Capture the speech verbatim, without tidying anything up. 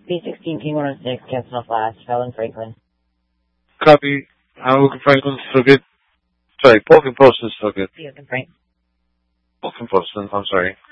B sixteen King one oh six, cancel flash, Felon Franklin. Copy. Hamilton Franklin, still good. Sorry, Polk and Poston, still good. Felon Franklin. Polk and Poston, I'm sorry.